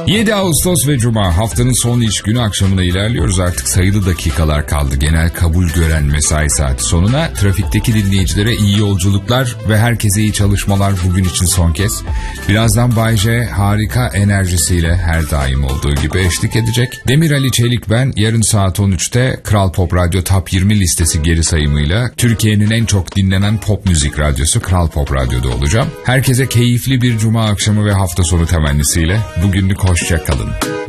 7 Ağustos ve Cuma, haftanın son iş günü akşamına ilerliyoruz. Artık sayılı dakikalar kaldı genel kabul gören mesai saati sonuna. Trafikteki dinleyicilere iyi yolculuklar ve herkese iyi çalışmalar bugün için son kez. Birazdan Bay J harika enerjisiyle her daim olduğu gibi eşlik edecek. Demir Ali Çelik ben. Yarın saat 13'te Kral Pop Radyo Top 20 listesi geri sayımıyla Türkiye'nin en çok dinlenen pop müzik radyosu Kral Pop Radyo'da olacağım. Herkese keyifli bir cuma akşamı ve hafta sonu temennisiyle bugünlük hoşça kalın.